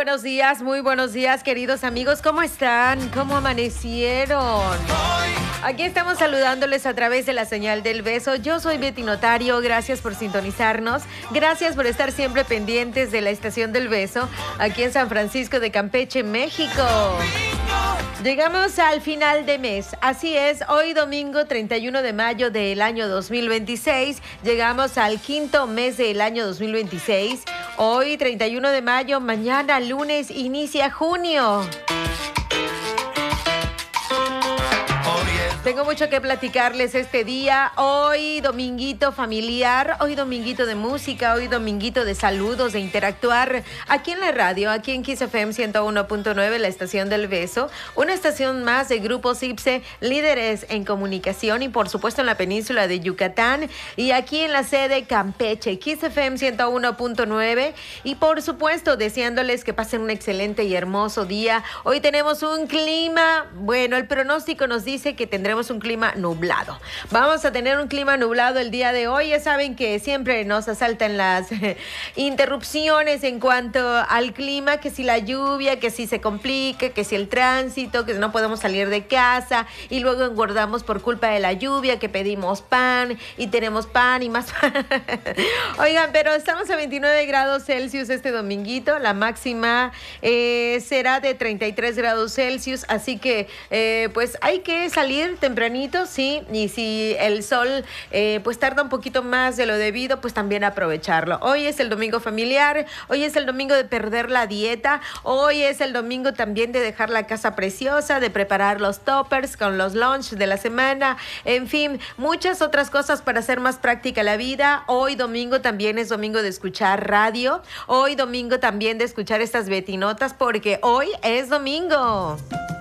muy buenos días, queridos amigos. ¿Cómo están? ¿Cómo amanecieron? Aquí estamos saludándoles a través de la señal del beso. Yo soy Betty Notario, gracias por sintonizarnos. Gracias por estar siempre pendientes de la estación del beso, aquí en San Francisco de Campeche, México. Llegamos al final de mes, así es, hoy domingo 31 de mayo del año 2026, llegamos al quinto mes del año 2026, hoy 31 de mayo, mañana lunes inicia junio. Tengo mucho que platicarles este día, hoy dominguito familiar, hoy dominguito de música, hoy dominguito de saludos, de interactuar aquí en la radio, aquí en Kiss FM 101.9, la estación del beso, una estación más de Grupo CIPSE, líderes en comunicación y por supuesto en la península de Yucatán y aquí en la sede Campeche, Kiss FM 101.9 y por supuesto deseándoles que pasen un excelente y hermoso día. Hoy tenemos un clima, bueno, el pronóstico nos dice que tendremos un clima nublado. Vamos a tener un clima nublado el día de hoy. Ya saben que siempre nos asaltan las interrupciones en cuanto al clima, que si la lluvia, que si se complica, que si el tránsito, que no podemos salir de casa y luego engordamos por culpa de la lluvia, que pedimos pan y tenemos pan y más pan. Oigan, pero estamos a 29 grados Celsius este dominguito. La máxima será de 33 grados Celsius, así que pues hay que salir tempranito, sí, y si el sol pues tarda un poquito más de lo debido, pues también aprovecharlo. Hoy es el domingo familiar, hoy es el domingo de perder la dieta, hoy es el domingo también de dejar la casa preciosa, de preparar los toppers con los lunch de la semana, en fin, muchas otras cosas para hacer más práctica la vida. Hoy domingo también es domingo de escuchar radio, hoy domingo también de escuchar estas betinotas, porque hoy es domingo.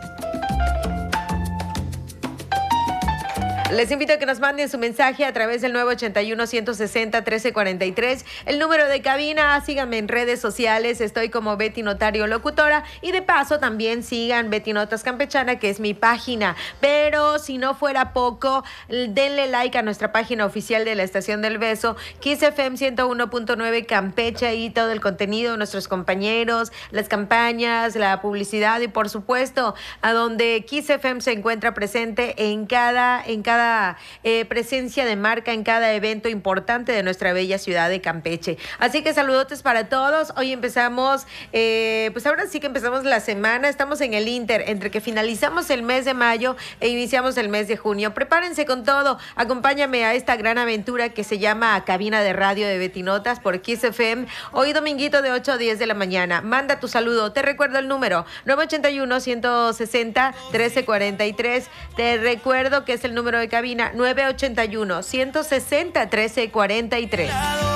Les invito a que nos manden su mensaje a través del 981-160-1343, el número de cabina. Síganme en redes sociales, estoy como Betty Notario Locutora y de paso también sigan Betty Notas Campechana, que es mi página. Pero si no fuera poco, denle like a nuestra página oficial de la Estación del Beso, Kiss FM 101.9 Campeche, y todo el contenido, nuestros compañeros, las campañas, la publicidad y por supuesto a donde Kiss FM se encuentra presente en cada presencia de marca, en cada evento importante de nuestra bella ciudad de Campeche. Así que saludotes para todos. Hoy empezamos, pues ahora sí que empezamos la semana. Estamos en el Inter, entre que finalizamos el mes de mayo e iniciamos el mes de junio. Prepárense con todo. Acompáñame a esta gran aventura que se llama Cabina de Radio de Betinotas por Kiss FM. Hoy dominguito de 8 a 10 de la mañana. Manda tu saludo. Te recuerdo el número 981-160-1343. Te recuerdo que es el número de cabina 981-160-1343.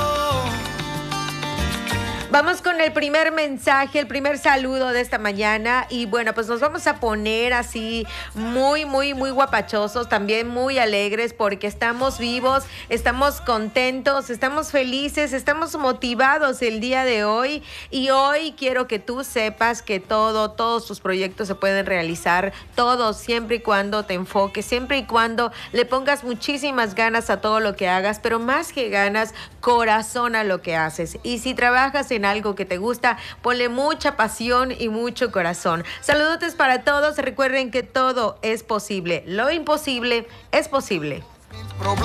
Vamos con el primer mensaje, el primer saludo de esta mañana y bueno, pues nos vamos a poner así muy guapachosos, también muy alegres porque estamos vivos, estamos contentos, estamos felices, estamos motivados el día de hoy y hoy quiero que tú sepas que todos tus proyectos se pueden realizar, todos, siempre y cuando te enfoques, siempre y cuando le pongas muchísimas ganas a todo lo que hagas, pero más que ganas, corazón a lo que haces. Y si trabajas en algo que te gusta, ponle mucha pasión y mucho corazón. Saludotes para todos. Recuerden que todo es posible. Lo imposible es posible.